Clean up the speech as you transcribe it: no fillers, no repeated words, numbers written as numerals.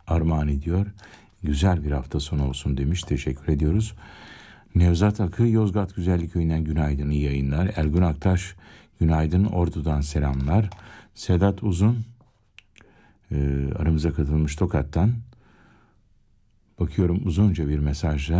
armağan ediyor. Güzel bir hafta sonu olsun demiş. Teşekkür ediyoruz. Nevzat Akı Yozgat Güzellik Köyü'nden günaydın, iyi yayınlar. Ergun Aktaş günaydın, Ordu'dan selamlar. Sedat Uzun aramıza katılmış Tokat'tan. Bakıyorum uzunca bir mesajla.